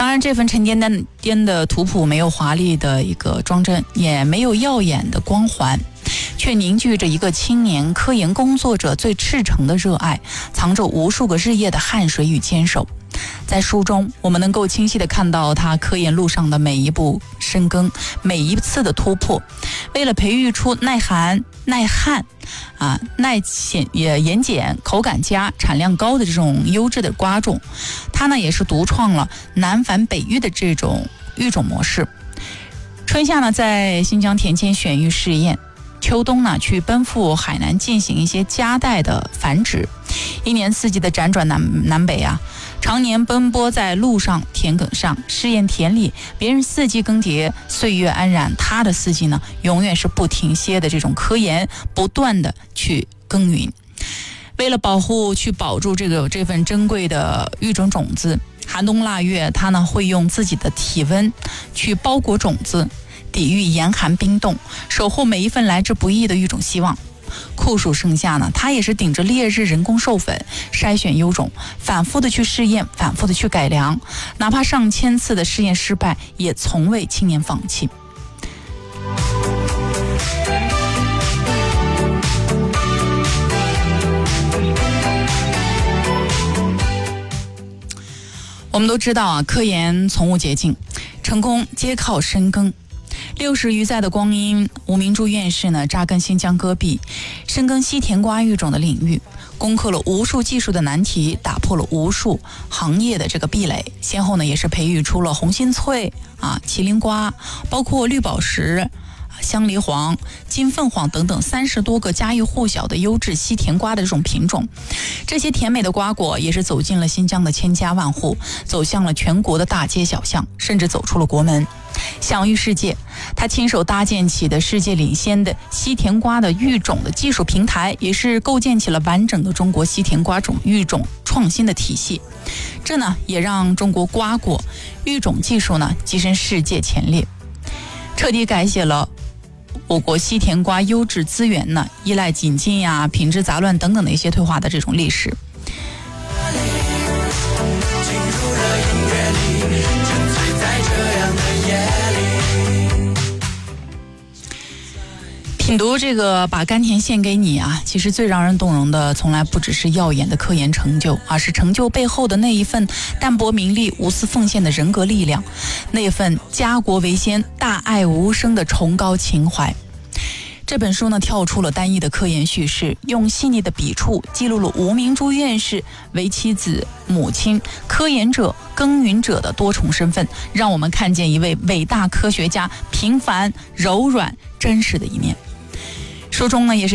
当然，这份沉甸甸的图谱没有华丽的一个装帧，也没有耀眼的光环，却凝聚着一个青年科研工作者最赤诚的热爱，藏着无数个日夜的汗水与坚守。在书中，我们能够清晰地看到他科研路上的每一步深耕，每一次的突破。为了培育出耐旱、盐碱、口感佳、产量高的这种优质的瓜种，他呢也是独创了南返北育的这种育种模式。春夏呢在新疆田间选育试验，秋冬呢去奔赴海南进行一些夹带的繁殖，一年四季的辗转南北啊，常年奔波在路上田埂上试验田里，别人四季更迭，岁月安然，他的四季呢永远是不停歇的这种科研，不断的去耕耘。为了保住这份珍贵的育种种子，寒冬腊月他呢会用自己的体温去包裹种子，抵御严寒冰冻，守候每一份来之不易的育种希望。酷暑盛夏呢，他也是顶着烈日人工授粉，筛选优种，反复的去试验，反复的去改良，哪怕上千次的试验失败，也从未轻言放弃。我们都知道啊，科研从无捷径，成功皆靠深耕。60余载的光阴，吴明珠院士呢扎根新疆戈壁，深耕西甜瓜育种的领域，攻克了无数技术的难题，打破了无数行业的这个壁垒，先后呢也是培育出了红心脆麒麟瓜，包括绿宝石、香梨黄、金凤凰等等30多个家喻户晓的优质西甜瓜的这种品种。这些甜美的瓜果也是走进了新疆的千家万户，走向了全国的大街小巷，甚至走出了国门，享誉世界。他亲手搭建起的世界领先的西甜瓜的育种的技术平台，也是构建起了完整的中国西甜瓜种育种创新的体系。这呢也让中国瓜果育种技术呢跻身世界前列，彻底改写了我国西甜瓜优质资源呢依赖紧进品质杂乱等等的一些退化的这种历史。品读这个把甘甜献给你其实最让人动容的从来不只是耀眼的科研成就，而是成就背后的那一份淡泊名利、无私奉献的人格力量，那份家国为先、大爱无声的崇高情怀。这本书呢跳出了单一的科研叙事，用细腻的笔触记录了吴明珠院士为妻子、母亲、科研者、耕耘者的多重身份，让我们看见一位伟大科学家平凡、柔软、真实的一面。书中呢也是